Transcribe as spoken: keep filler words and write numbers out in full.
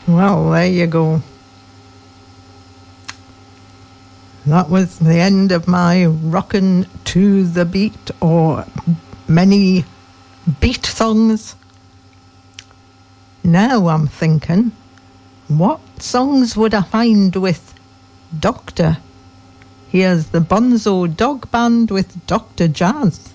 Well, there you go. That was the end of my rockin' to the beat, or many beat songs. Now I'm thinking, what songs would I find with Doctor? Here's the Bonzo Dog Band with Doctor Jazz.